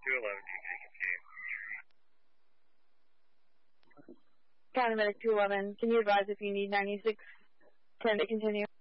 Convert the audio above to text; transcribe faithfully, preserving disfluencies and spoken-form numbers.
two eleven, T K continue. County Medic two eleven, can you advise if you need ninety-six ten to continue?